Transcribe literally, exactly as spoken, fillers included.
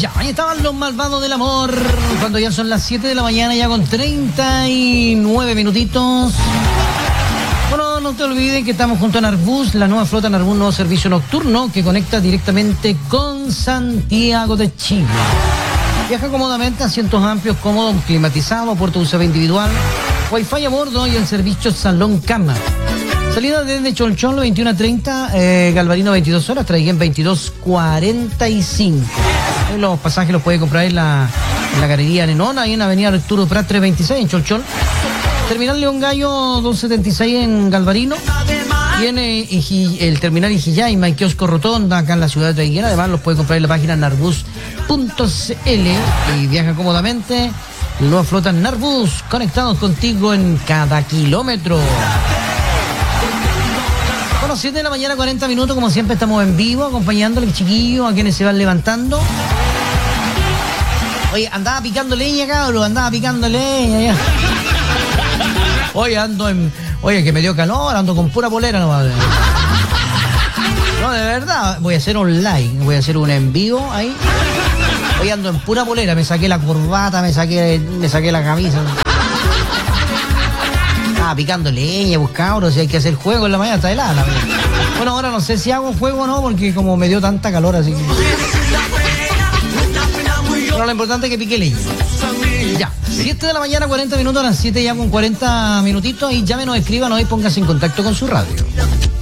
Ya, ahí estaban los malvados del amor. Cuando ya son las siete de la mañana, ya con treinta y nueve minutitos. Bueno, no te olvides que estamos junto a Narbus, la nueva flota Narbus, nuevo servicio nocturno que conecta directamente con Santiago de Chile. Viaja cómodamente, asientos amplios, cómodos, climatizados, puerto U S B individual, wifi a bordo y el servicio salón cama. Salida desde Cholchón, veintiuno treinta, eh, Galvarino veintidós horas, Traiguén veintidós cuarenta y cinco. Los pasajes los puede comprar en la, en la galería Nenón, ahí en la avenida Arturo Prat trescientos veintiséis en Cholchón. Terminal León Gallo doscientos setenta y seis en Galvarino. Tiene el terminal Ijiyaima y kiosco Rotonda acá en la ciudad de Traiguén. Además los puede comprar en la página narbus punto c l y viaja cómodamente. La nueva flota Narbus, conectados contigo en cada kilómetro. Bueno, siete de la mañana, cuarenta minutos, como siempre estamos en vivo, acompañándole al chiquillo, a quienes se van levantando. Oye, andaba picando leña, cabrón, andaba picando leña ya. Oye, ando en... Oye, que me dio calor, ando con pura polera nomás. No, de verdad, voy a hacer online, voy a hacer un en vivo ahí. Hoy ando en pura polera, me saqué la corbata, me saqué, me saqué la camisa. Ah, picando leña, pues cabros, si hay que hacer juego en la mañana, está helada la mañana. Bueno, ahora no sé si hago juego o no, porque como me dio tanta calor, así que... Pero lo importante es que pique leña. Ya, siete de la mañana, cuarenta minutos, a las siete ya con cuarenta minutitos, y llámenos, escríbanos y póngase en contacto con su radio.